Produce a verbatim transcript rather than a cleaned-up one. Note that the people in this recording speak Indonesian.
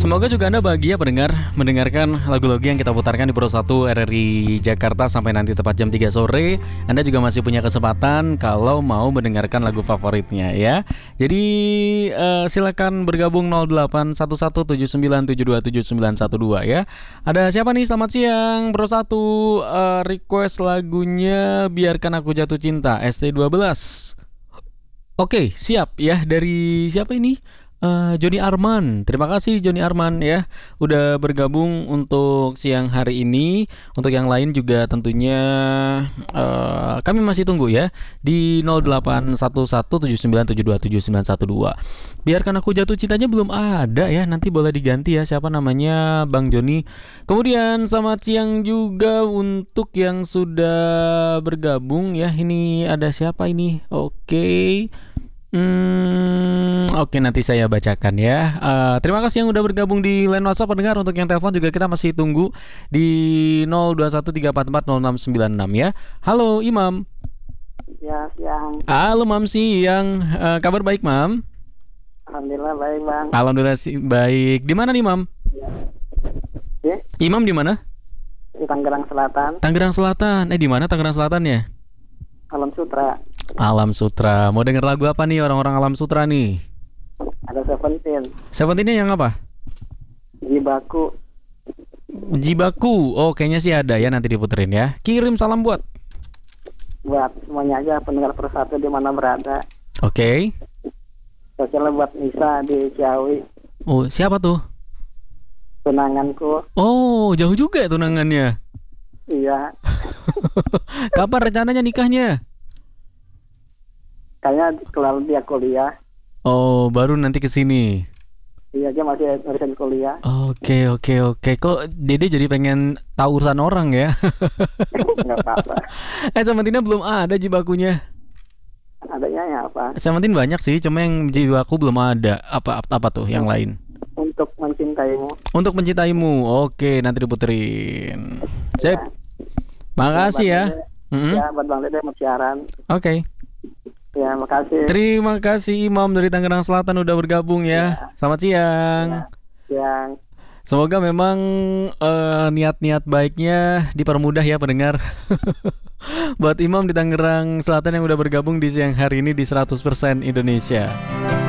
Semoga juga Anda bahagia pendengar mendengarkan lagu-lagu yang kita putarkan di Pro satu R R I Jakarta sampai nanti tepat jam tiga sore. Anda juga masih punya kesempatan kalau mau mendengarkan lagu favoritnya ya. Jadi uh, silakan bergabung nol delapan satu satu tujuh sembilan tujuh dua tujuh sembilan satu dua ya. Ada siapa nih? Selamat siang Pro satu, uh, request lagunya Biarkan Aku Jatuh Cinta S T dua belas. Oke, siap ya. Dari siapa ini? Uh, Joni Arman, terima kasih Joni Arman ya udah bergabung untuk siang hari ini. Untuk yang lain juga tentunya uh, kami masih tunggu ya di nol delapan satu satu tujuh sembilan tujuh dua tujuh sembilan satu dua. Biarkan Aku Jatuh Cintanya belum ada ya, nanti boleh diganti ya siapa namanya Bang Joni. Kemudian selamat siang juga untuk yang sudah bergabung ya. Ini ada siapa ini? Oke okay. Hmm, Oke, nanti saya bacakan ya. Uh, terima kasih yang udah bergabung di line WhatsApp pendengar. Untuk yang telepon juga kita masih tunggu di nol dua satu tiga empat empat nol enam sembilan enam ya. Halo Imam. Ya, siang. Halo Mam siang. Uh, kabar baik Mam? Alhamdulillah baik Bang. Alhamdulillah sih baik. Di mana nih Mam? Ya. Imam di mana? Di Tangerang Selatan. Tangerang Selatan. Eh di mana Tangerang Selatan ya? Alam Sutra. Alam Sutra. Mau denger lagu apa nih orang-orang Alam Sutra nih? Ada Seventeen. Seventeennya yang apa? Jibaku. Jibaku. Oh kayaknya sih ada ya, nanti diputerin ya. Kirim salam buat Buat semuanya aja pendengar Pro satu di mana berada. Oke. Spesialnya buat Nisa di Ciawi. Oh siapa tuh? Tunanganku. Oh jauh juga tunangannya. Iya. Kapan rencananya nikahnya? Kayaknya kelar dia kuliah. Oh baru nanti kesini. Iya, dia masih urusan kuliah. Oke oke oke. Kok Dede jadi pengen tahu urusan orang ya? Nggak apa-apa. Eh Seventeen belum ada jibakunya. Adanya ya apa? Seventeen banyak sih, cuma yang jibaku belum ada. Apa apa tuh yang lain? Untuk Mencintaimu. Untuk Mencintaimu. Oke, nanti diputerin. Sip. Makasih ya. Mm-hmm. Ya, buat Bang Dede mau siaran. Oke. Ya, makasih. Terima kasih Imam dari Tangerang Selatan udah bergabung ya. Ya. Selamat siang. Ya. Siang. Semoga memang uh, niat-niat baiknya dipermudah ya pendengar. Buat Imam di Tangerang Selatan yang udah bergabung di siang hari ini di seratus persen Indonesia.